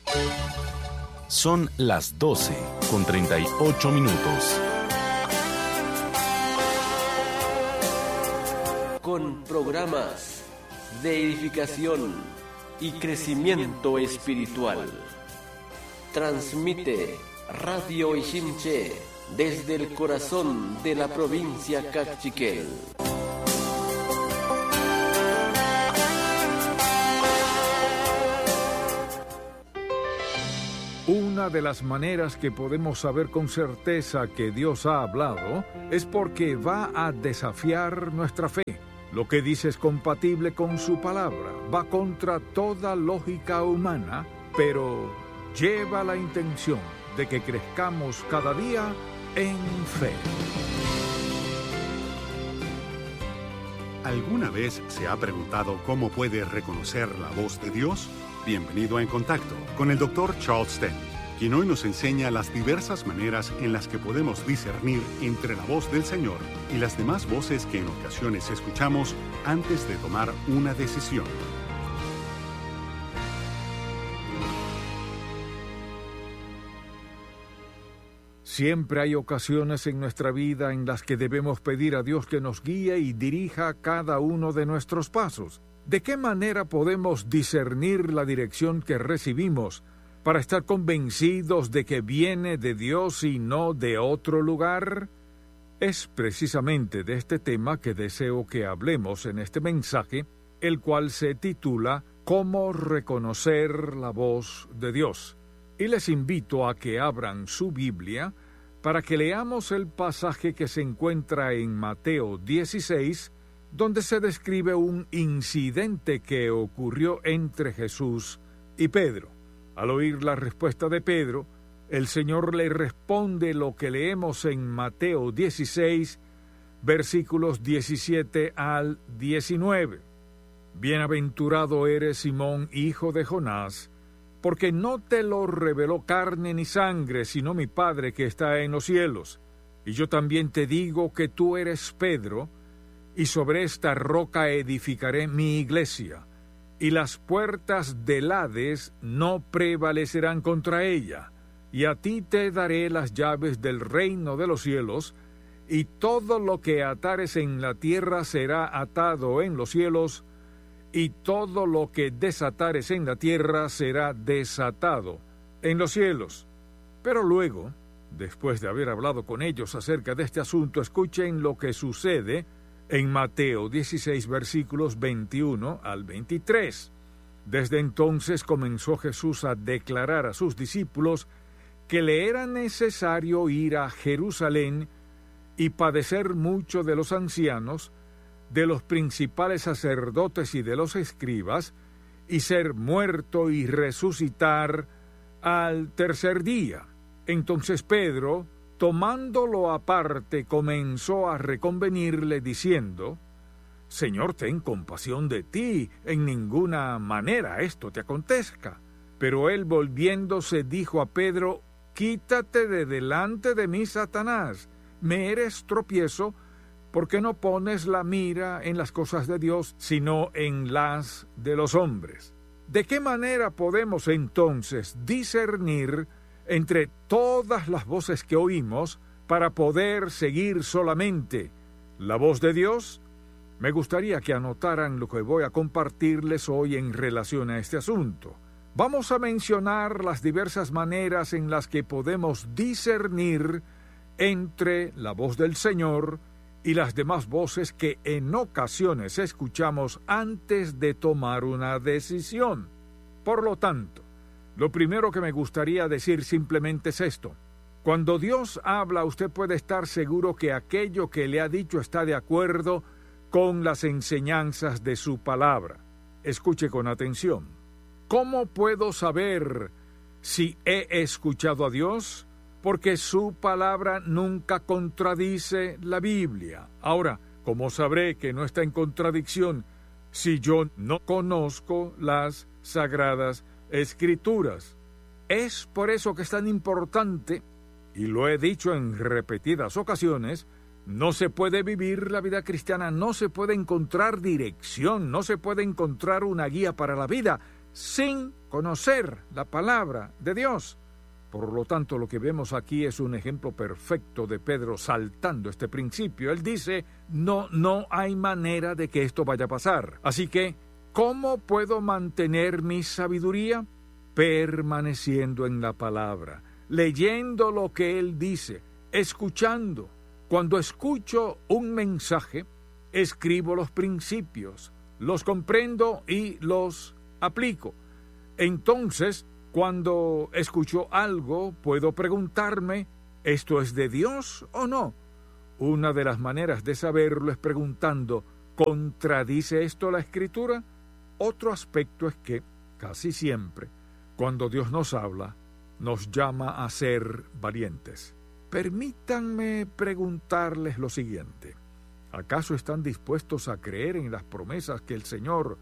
Son las 12:38. Con programas de edificación y crecimiento espiritual. Transmite Radio Iximché desde el corazón de la provincia Cachiquel. Una de las maneras que podemos saber con certeza que Dios ha hablado es porque va a desafiar nuestra fe. Lo que dice es compatible con su palabra, va contra toda lógica humana, pero lleva la intención de que crezcamos cada día en fe. ¿Alguna vez se ha preguntado cómo puede reconocer la voz de Dios? Bienvenido a En Contacto con el Dr. Charles Stanley, quien hoy nos enseña las diversas maneras en las que podemos discernir entre la voz del Señor y las demás voces que en ocasiones escuchamos antes de tomar una decisión. Siempre hay ocasiones en nuestra vida en las que debemos pedir a Dios que nos guíe y dirija cada uno de nuestros pasos. ¿De qué manera podemos discernir la dirección que recibimos para estar convencidos de que viene de Dios y no de otro lugar? Es precisamente de este tema que deseo que hablemos en este mensaje, el cual se titula ¿Cómo reconocer la voz de Dios? Y les invito a que abran su Biblia para que leamos el pasaje que se encuentra en Mateo 16, donde se describe un incidente que ocurrió entre Jesús y Pedro. Al oír la respuesta de Pedro, el Señor le responde lo que leemos en Mateo 16, versículos 17 al 19. Bienaventurado eres, Simón, hijo de Jonás, porque no te lo reveló carne ni sangre, sino mi Padre que está en los cielos. Y yo también te digo que tú eres Pedro, y sobre esta roca edificaré mi iglesia, y las puertas del Hades no prevalecerán contra ella. Y a ti te daré las llaves del reino de los cielos, y todo lo que atares en la tierra será atado en los cielos, y todo lo que desatares en la tierra será desatado en los cielos. Pero luego, después de haber hablado con ellos acerca de este asunto, escuchen lo que sucede en Mateo 16, versículos 21 al 23. Desde entonces comenzó Jesús a declarar a sus discípulos que le era necesario ir a Jerusalén y padecer mucho de los ancianos, de los principales sacerdotes y de los escribas, y ser muerto y resucitar al tercer día. Entonces Pedro, tomándolo aparte, comenzó a reconvenirle diciendo: Señor, ten compasión de ti, en ninguna manera esto te acontezca. Pero él, volviéndose, dijo a Pedro: Quítate de delante de mí, Satanás, me eres tropiezo, porque no pones la mira en las cosas de Dios, sino en las de los hombres. ¿De qué manera podemos entonces discernir entre todas las voces que oímos para poder seguir solamente la voz de Dios? Me gustaría que anotaran lo que voy a compartirles hoy en relación a este asunto. Vamos a mencionar las diversas maneras en las que podemos discernir entre la voz del Señor y las demás voces que en ocasiones escuchamos antes de tomar una decisión. Por lo tanto, lo primero que me gustaría decir simplemente es esto: cuando Dios habla, usted puede estar seguro que aquello que le ha dicho está de acuerdo con las enseñanzas de su palabra. Escuche con atención. ¿Cómo puedo saber si he escuchado a Dios? Porque su palabra nunca contradice la Biblia. Ahora, ¿cómo sabré que no está en contradicción si yo no conozco las Sagradas Escrituras? Es por eso que es tan importante, y lo he dicho en repetidas ocasiones, no se puede vivir la vida cristiana, no se puede encontrar dirección, no se puede encontrar una guía para la vida sin conocer la palabra de Dios. Por lo tanto, lo que vemos aquí es un ejemplo perfecto de Pedro saltando este principio. Él dice, no hay manera de que esto vaya a pasar. Así que, ¿cómo puedo mantener mi sabiduría? Permaneciendo en la palabra, leyendo lo que Él dice, escuchando. Cuando escucho un mensaje, escribo los principios, los comprendo y los aplico. Entonces, cuando escucho algo, puedo preguntarme, ¿esto es de Dios o no? Una de las maneras de saberlo es preguntando, ¿contradice esto la Escritura? Otro aspecto es que, casi siempre, cuando Dios nos habla, nos llama a ser valientes. Permítanme preguntarles lo siguiente. ¿Acaso están dispuestos a creer en las promesas que el Señor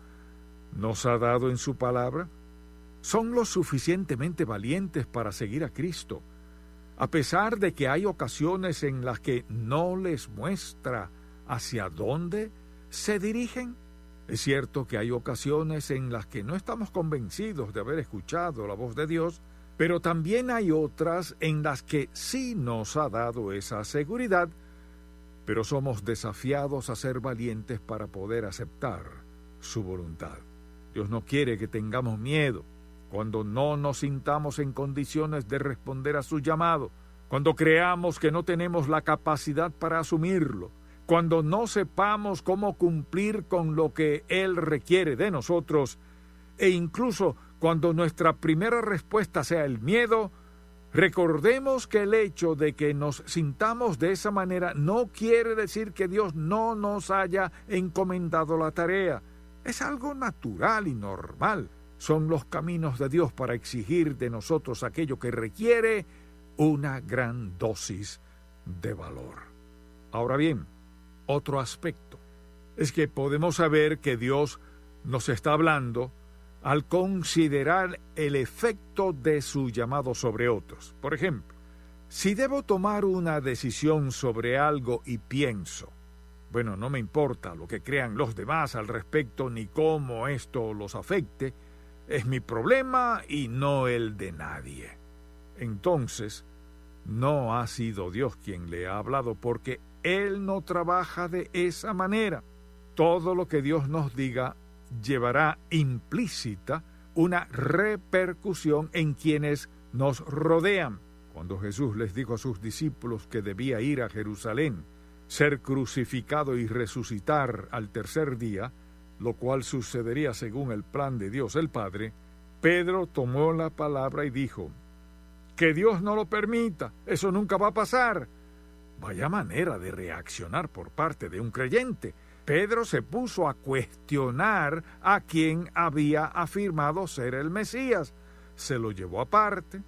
nos ha dado en su palabra? ¿Son lo suficientemente valientes para seguir a Cristo, a pesar de que hay ocasiones en las que no les muestra hacia dónde se dirigen? Es cierto que hay ocasiones en las que no estamos convencidos de haber escuchado la voz de Dios, pero también hay otras en las que sí nos ha dado esa seguridad, pero somos desafiados a ser valientes para poder aceptar su voluntad. Dios no quiere que tengamos miedo cuando no nos sintamos en condiciones de responder a su llamado, cuando creamos que no tenemos la capacidad para asumirlo, cuando no sepamos cómo cumplir con lo que Él requiere de nosotros, e incluso cuando nuestra primera respuesta sea el miedo. Recordemos que el hecho de que nos sintamos de esa manera no quiere decir que Dios no nos haya encomendado la tarea. Es algo natural y normal. Son los caminos de Dios para exigir de nosotros aquello que requiere una gran dosis de valor. Ahora bien, otro aspecto es que podemos saber que Dios nos está hablando al considerar el efecto de su llamado sobre otros. Por ejemplo, si debo tomar una decisión sobre algo y pienso, no me importa lo que crean los demás al respecto ni cómo esto los afecte, es mi problema y no el de nadie. Entonces, no ha sido Dios quien le ha hablado, porque Él no trabaja de esa manera. Todo lo que Dios nos diga llevará implícita una repercusión en quienes nos rodean. Cuando Jesús les dijo a sus discípulos que debía ir a Jerusalén, ser crucificado y resucitar al tercer día, lo cual sucedería según el plan de Dios el Padre, Pedro tomó la palabra y dijo, «Que Dios no lo permita, eso nunca va a pasar». Vaya manera de reaccionar por parte de un creyente. Pedro se puso a cuestionar a quien había afirmado ser el Mesías. Se lo llevó aparte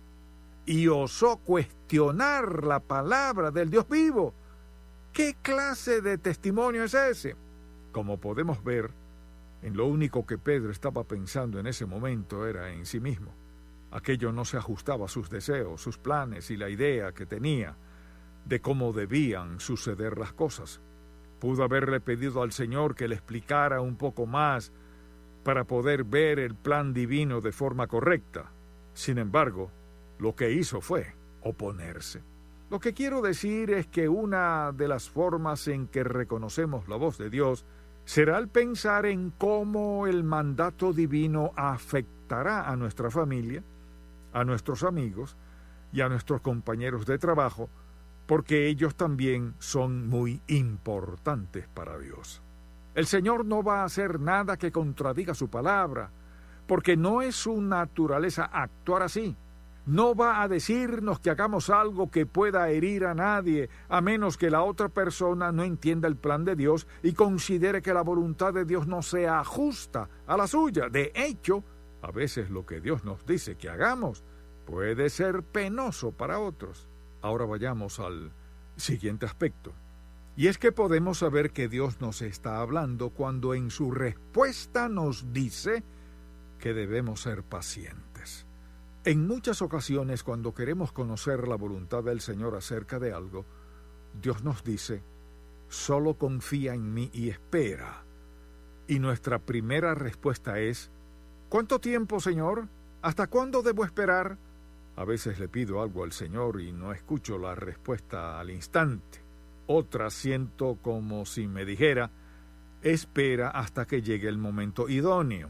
y osó cuestionar la palabra del Dios vivo. ¿Qué clase de testimonio es ese? Como podemos ver, en lo único que Pedro estaba pensando en ese momento era en sí mismo. Aquello no se ajustaba a sus deseos, sus planes y la idea que tenía de cómo debían suceder las cosas. Pudo haberle pedido al Señor que le explicara un poco más para poder ver el plan divino de forma correcta. Sin embargo, lo que hizo fue oponerse. Lo que quiero decir es que una de las formas en que reconocemos la voz de Dios será al pensar en cómo el mandato divino afectará a nuestra familia, a nuestros amigos y a nuestros compañeros de trabajo, porque ellos también son muy importantes para Dios. El Señor no va a hacer nada que contradiga su palabra, porque no es su naturaleza actuar así. No va a decirnos que hagamos algo que pueda herir a nadie, a menos que la otra persona no entienda el plan de Dios y considere que la voluntad de Dios no sea justa a la suya. De hecho, a veces lo que Dios nos dice que hagamos puede ser penoso para otros. Ahora vayamos al siguiente aspecto. Y es que podemos saber que Dios nos está hablando cuando en su respuesta nos dice que debemos ser pacientes. En muchas ocasiones, cuando queremos conocer la voluntad del Señor acerca de algo, Dios nos dice, solo confía en mí y espera. Y nuestra primera respuesta es, ¿Cuánto tiempo, Señor? ¿Hasta cuándo debo esperar? A veces le pido algo al Señor y no escucho la respuesta al instante. Otras siento como si me dijera, espera hasta que llegue el momento idóneo.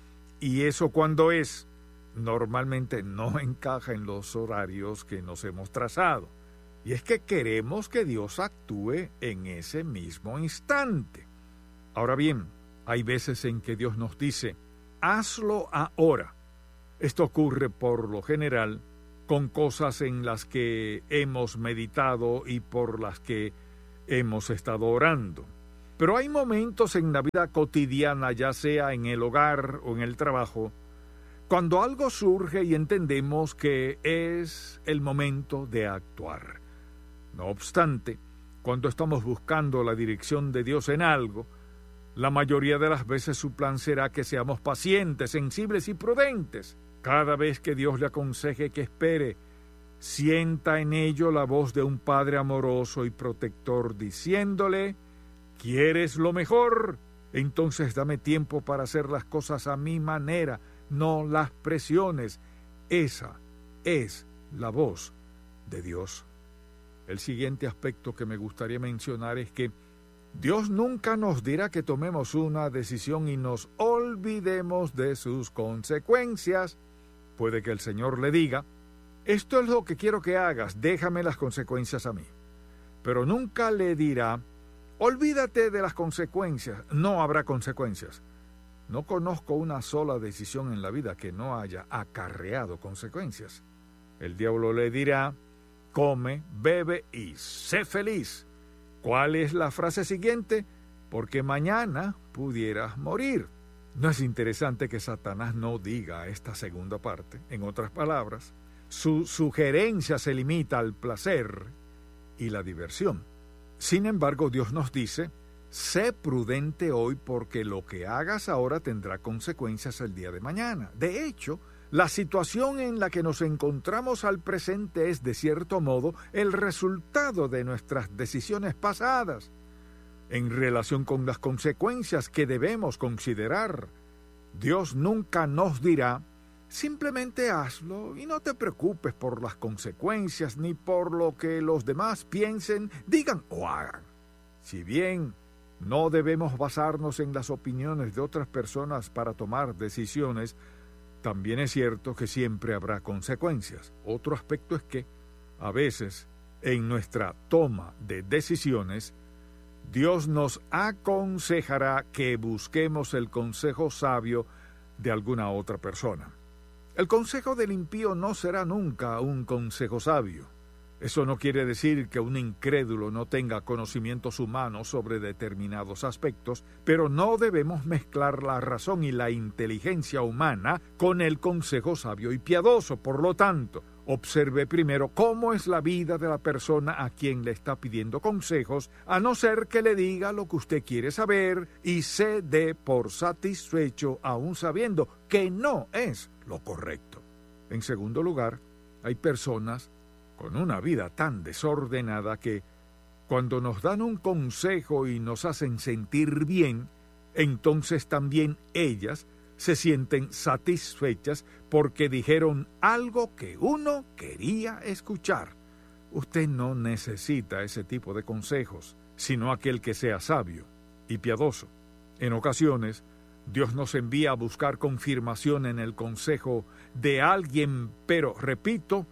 ¿Y eso cuándo es? Normalmente no encaja en los horarios que nos hemos trazado. Y es que queremos que Dios actúe en ese mismo instante. Ahora bien, hay veces en que Dios nos dice, hazlo ahora. Esto ocurre por lo general con cosas en las que hemos meditado y por las que hemos estado orando. Pero hay momentos en la vida cotidiana, ya sea en el hogar o en el trabajo, cuando algo surge y entendemos que es el momento de actuar. No obstante, cuando estamos buscando la dirección de Dios en algo, la mayoría de las veces su plan será que seamos pacientes, sensibles y prudentes. Cada vez que Dios le aconseje que espere, sienta en ello la voz de un Padre amoroso y protector diciéndole, ¿quieres lo mejor? Entonces dame tiempo para hacer las cosas a mi manera, no las presiones. Esa es la voz de Dios. El siguiente aspecto que me gustaría mencionar es que Dios nunca nos dirá que tomemos una decisión y nos olvidemos de sus consecuencias. Puede que el Señor le diga, esto es lo que quiero que hagas, déjame las consecuencias a mí. Pero nunca le dirá, olvídate de las consecuencias, no habrá consecuencias. No conozco una sola decisión en la vida que no haya acarreado consecuencias. El diablo le dirá, come, bebe y sé feliz. ¿Cuál es la frase siguiente? Porque mañana pudieras morir. ¿No es interesante que Satanás no diga esta segunda parte? En otras palabras, su sugerencia se limita al placer y la diversión. Sin embargo, Dios nos dice, sé prudente hoy porque lo que hagas ahora tendrá consecuencias el día de mañana. De hecho, la situación en la que nos encontramos al presente es, de cierto modo, el resultado de nuestras decisiones pasadas, en relación con las consecuencias que debemos considerar. Dios nunca nos dirá, simplemente hazlo y no te preocupes por las consecuencias ni por lo que los demás piensen, digan o hagan. Si bien no debemos basarnos en las opiniones de otras personas para tomar decisiones, también es cierto que siempre habrá consecuencias. Otro aspecto es que, a veces, en nuestra toma de decisiones, Dios nos aconsejará que busquemos el consejo sabio de alguna otra persona. El consejo del impío no será nunca un consejo sabio. Eso no quiere decir que un incrédulo no tenga conocimientos humanos sobre determinados aspectos, pero no debemos mezclar la razón y la inteligencia humana con el consejo sabio y piadoso. Por lo tanto, observe primero cómo es la vida de la persona a quien le está pidiendo consejos, a no ser que le diga lo que usted quiere saber y se dé por satisfecho aún sabiendo que no es lo correcto. En segundo lugar, hay personas con una vida tan desordenada que, cuando nos dan un consejo y nos hacen sentir bien, entonces también ellas se sienten satisfechas porque dijeron algo que uno quería escuchar. Usted no necesita ese tipo de consejos, sino aquel que sea sabio y piadoso. En ocasiones, Dios nos envía a buscar confirmación en el consejo de alguien, pero, repito,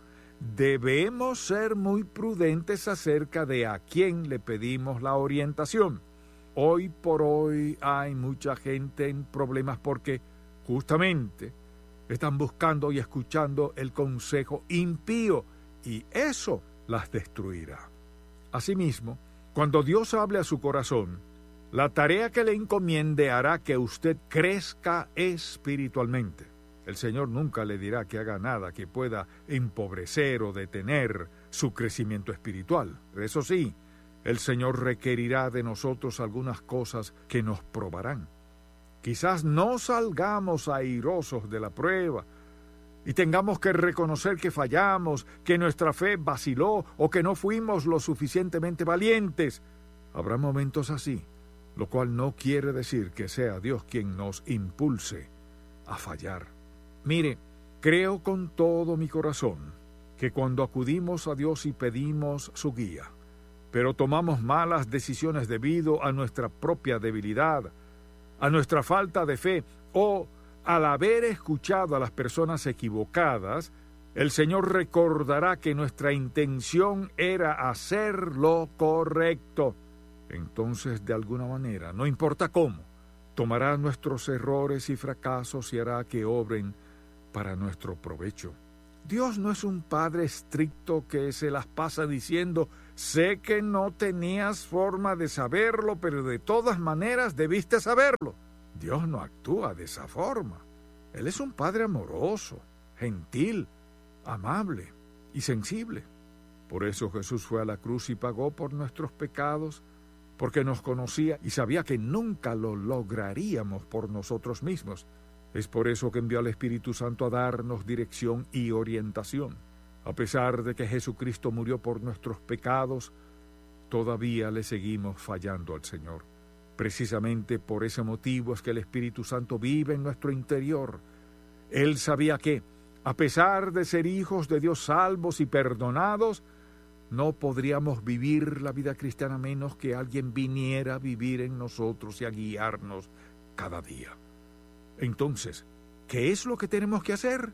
debemos ser muy prudentes acerca de a quién le pedimos la orientación. Hoy por hoy hay mucha gente en problemas porque justamente están buscando y escuchando el consejo impío y eso las destruirá. Asimismo, cuando Dios hable a su corazón, la tarea que le encomiende hará que usted crezca espiritualmente. El Señor nunca le dirá que haga nada que pueda empobrecer o detener su crecimiento espiritual. Eso sí, el Señor requerirá de nosotros algunas cosas que nos probarán. Quizás no salgamos airosos de la prueba y tengamos que reconocer que fallamos, que nuestra fe vaciló o que no fuimos lo suficientemente valientes. Habrá momentos así, lo cual no quiere decir que sea Dios quien nos impulse a fallar. Mire, creo con todo mi corazón que cuando acudimos a Dios y pedimos su guía, pero tomamos malas decisiones debido a nuestra propia debilidad, a nuestra falta de fe o al haber escuchado a las personas equivocadas, el Señor recordará que nuestra intención era hacer lo correcto. Entonces, de alguna manera, no importa cómo, tomará nuestros errores y fracasos y hará que obren para nuestro provecho. Dios no es un padre estricto que se las pasa diciendo: sé que no tenías forma de saberlo, pero de todas maneras debiste saberlo. Dios no actúa de esa forma. Él es un padre amoroso, gentil, amable y sensible. Por eso Jesús fue a la cruz y pagó por nuestros pecados, porque nos conocía y sabía que nunca lo lograríamos por nosotros mismos. Es por eso que envió al Espíritu Santo a darnos dirección y orientación. A pesar de que Jesucristo murió por nuestros pecados, todavía le seguimos fallando al Señor. Precisamente por ese motivo es que el Espíritu Santo vive en nuestro interior. Él sabía que, a pesar de ser hijos de Dios salvos y perdonados, no podríamos vivir la vida cristiana a menos que alguien viniera a vivir en nosotros y a guiarnos cada día. Entonces, ¿qué es lo que tenemos que hacer?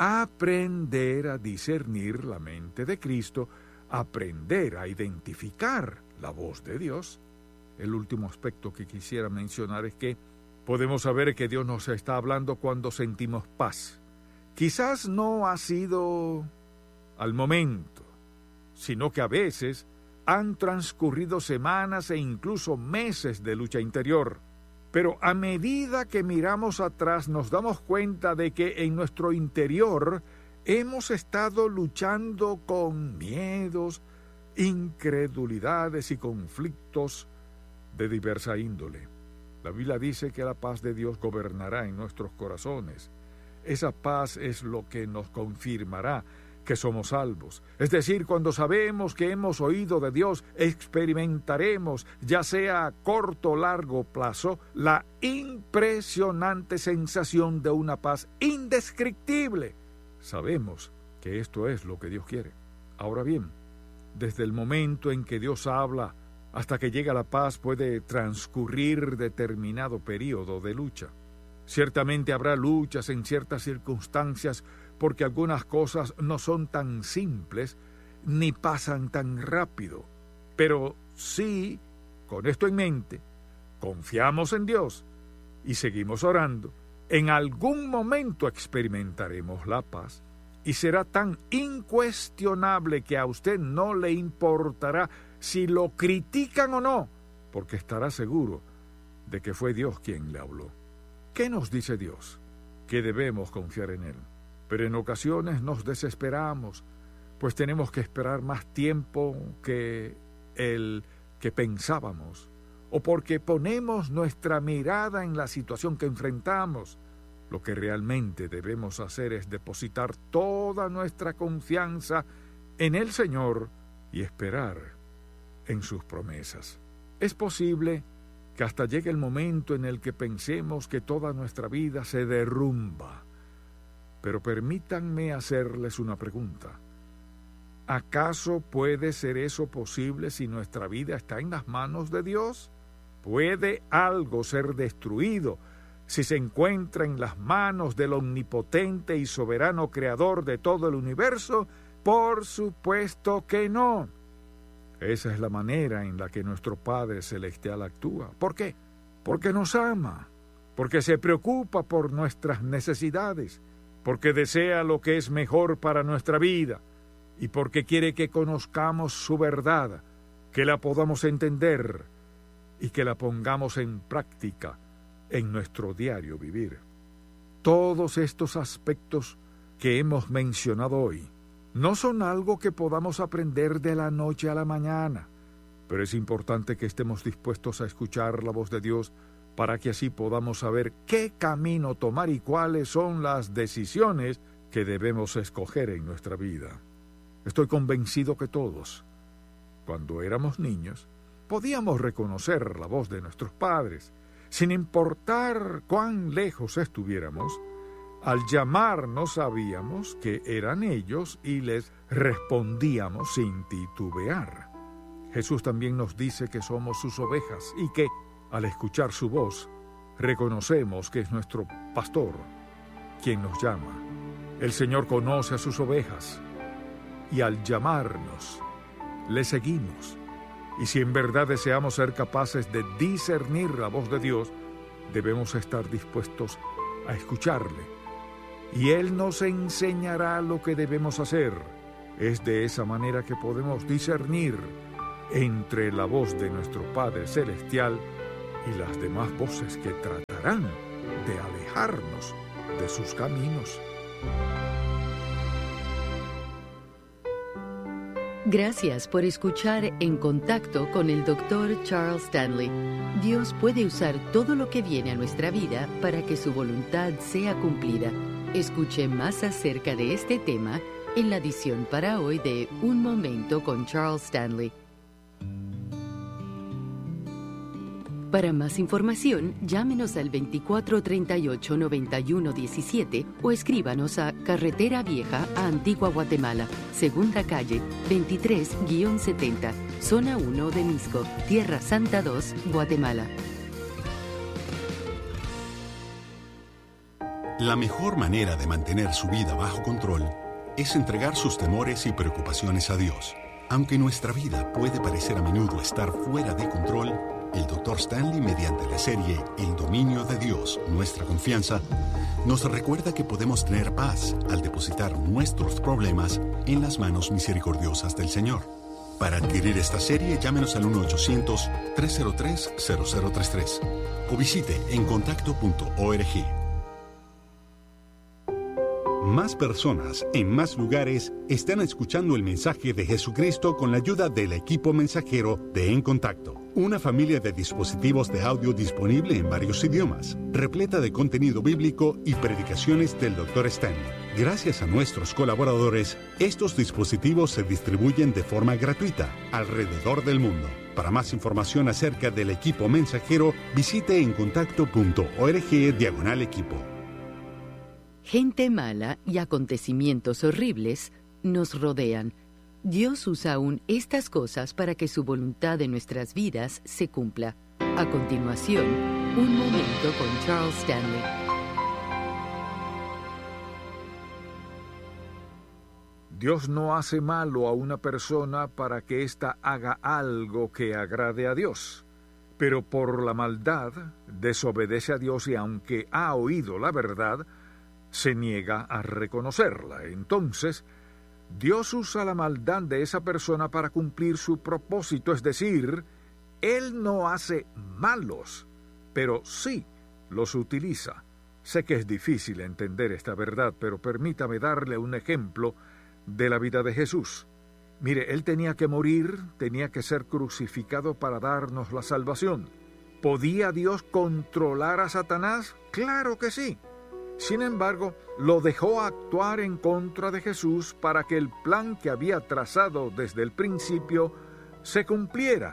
Aprender a discernir la mente de Cristo, aprender a identificar la voz de Dios. El último aspecto que quisiera mencionar es que podemos saber que Dios nos está hablando cuando sentimos paz. Quizás no ha sido al momento, sino que a veces han transcurrido semanas e incluso meses de lucha interior. Pero a medida que miramos atrás nos damos cuenta de que en nuestro interior hemos estado luchando con miedos, incredulidades y conflictos de diversa índole. La Biblia dice que la paz de Dios gobernará en nuestros corazones. Esa paz es lo que nos confirmará que somos salvos. Es decir, cuando sabemos que hemos oído de Dios, experimentaremos, ya sea a corto o largo plazo, la impresionante sensación de una paz indescriptible. Sabemos que esto es lo que Dios quiere. Ahora bien, desde el momento en que Dios habla hasta que llega la paz puede transcurrir determinado periodo de lucha. Ciertamente habrá luchas en ciertas circunstancias porque algunas cosas no son tan simples ni pasan tan rápido. Pero sí, con esto en mente, confiamos en Dios y seguimos orando, en algún momento experimentaremos la paz y será tan incuestionable que a usted no le importará si lo critican o no, porque estará seguro de que fue Dios quien le habló. ¿Qué nos dice Dios? Que debemos confiar en Él. Pero en ocasiones nos desesperamos, pues tenemos que esperar más tiempo que el que pensábamos, o porque ponemos nuestra mirada en la situación que enfrentamos. Lo que realmente debemos hacer es depositar toda nuestra confianza en el Señor y esperar en sus promesas. Es posible que hasta llegue el momento en el que pensemos que toda nuestra vida se derrumba. Pero permítanme hacerles una pregunta. ¿Acaso puede ser eso posible si nuestra vida está en las manos de Dios? ¿Puede algo ser destruido si se encuentra en las manos del omnipotente y soberano creador de todo el universo? Por supuesto que no. Esa es la manera en la que nuestro Padre Celestial actúa. ¿Por qué? Porque nos ama, porque se preocupa por nuestras necesidades, porque desea lo que es mejor para nuestra vida y porque quiere que conozcamos su verdad, que la podamos entender y que la pongamos en práctica en nuestro diario vivir. Todos estos aspectos que hemos mencionado hoy no son algo que podamos aprender de la noche a la mañana, pero es importante que estemos dispuestos a escuchar la voz de Dios para que así podamos saber qué camino tomar y cuáles son las decisiones que debemos escoger en nuestra vida. Estoy convencido que todos, cuando éramos niños, podíamos reconocer la voz de nuestros padres, sin importar cuán lejos estuviéramos, Al llamarnos sabíamos que eran ellos y les respondíamos sin titubear. Jesús también nos dice que somos sus ovejas y que, al escuchar su voz, reconocemos que es nuestro pastor quien nos llama. El Señor conoce a sus ovejas y al llamarnos, le seguimos. Y si en verdad deseamos ser capaces de discernir la voz de Dios, debemos estar dispuestos a escucharle. Y Él nos enseñará lo que debemos hacer. Es de esa manera que podemos discernir entre la voz de nuestro Padre Celestial y las demás voces que tratarán de alejarnos de sus caminos. Gracias por escuchar En Contacto con el Dr. Charles Stanley. Dios puede usar todo lo que viene a nuestra vida para que su voluntad sea cumplida. Escuche más acerca de este tema en la edición para hoy de Un Momento con Charles Stanley. Para más información, llámenos al 2438-9117 o escríbanos a Carretera Vieja a Antigua Guatemala, Segunda Calle, 23-70, Zona 1 de Misco, Tierra Santa 2, Guatemala. La mejor manera de mantener su vida bajo control es entregar sus temores y preocupaciones a Dios. Aunque nuestra vida puede parecer a menudo estar fuera de control, el Dr. Stanley, mediante la serie El dominio de Dios, nuestra confianza, nos recuerda que podemos tener paz al depositar nuestros problemas en las manos misericordiosas del Señor. Para adquirir esta serie, llámenos al 1-800-303-0033 o visite encontacto.org. Más personas en más lugares están escuchando el mensaje de Jesucristo con la ayuda del equipo mensajero de En Contacto, una familia de dispositivos de audio disponible en varios idiomas, repleta de contenido bíblico y predicaciones del Dr. Stanley. Gracias a nuestros colaboradores, estos dispositivos se distribuyen de forma gratuita alrededor del mundo. Para más información acerca del equipo mensajero, visite encontacto.org/equipo. Gente mala y acontecimientos horribles nos rodean. Dios usa aún estas cosas para que su voluntad en nuestras vidas se cumpla. A continuación, Un Momento con Charles Stanley. Dios no hace malo a una persona para que ésta haga algo que agrade a Dios, pero por la maldad desobedece a Dios y aunque ha oído la verdad, se niega a reconocerla. Entonces, Dios usa la maldad de esa persona para cumplir su propósito, es decir, Él no hace malos, pero sí los utiliza. Sé que es difícil entender esta verdad, pero permítame darle un ejemplo de la vida de Jesús. Mire, Él tenía que morir, tenía que ser crucificado para darnos la salvación. ¿Podía Dios controlar a Satanás? ¡Claro que sí! Sin embargo, lo dejó actuar en contra de Jesús para que el plan que había trazado desde el principio se cumpliera.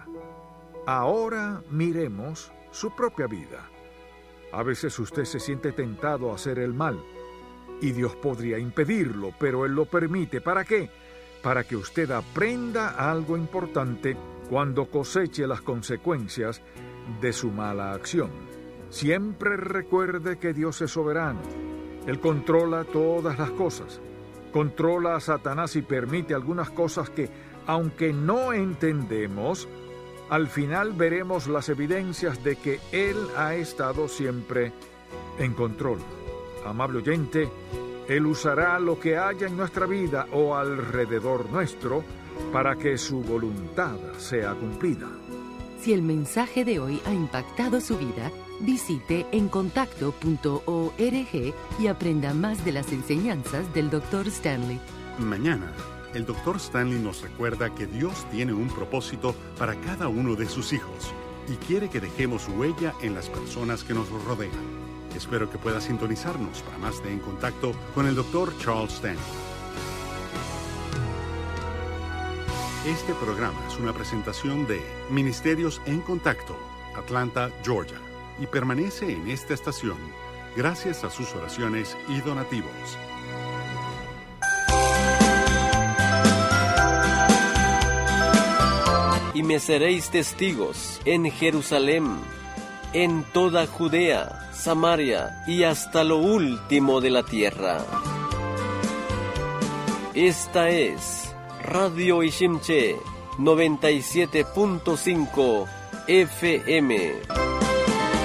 Ahora miremos su propia vida. A veces usted se siente tentado a hacer el mal, y Dios podría impedirlo, pero Él lo permite. ¿Para qué? Para que usted aprenda algo importante cuando coseche las consecuencias de su mala acción. Siempre recuerde que Dios es soberano. Él controla todas las cosas. Controla a Satanás y permite algunas cosas que, aunque no entendemos, al final veremos las evidencias de que Él ha estado siempre en control. Amable oyente, Él usará lo que haya en nuestra vida o alrededor nuestro para que su voluntad sea cumplida. Si el mensaje de hoy ha impactado su vida, visite encontacto.org y aprenda más de las enseñanzas del Dr. Stanley. Mañana, el Dr. Stanley nos recuerda que Dios tiene un propósito para cada uno de sus hijos y quiere que dejemos huella en las personas que nos rodean. Espero que pueda sintonizarnos para más de En Contacto con el Dr. Charles Stanley. Este programa es una presentación de Ministerios En Contacto, Atlanta, Georgia, y permanece en esta estación gracias a sus oraciones y donativos. Y me seréis testigos en Jerusalén, en toda Judea, Samaria y hasta lo último de la tierra. Esta es Radio Ishimche 97.5 FM.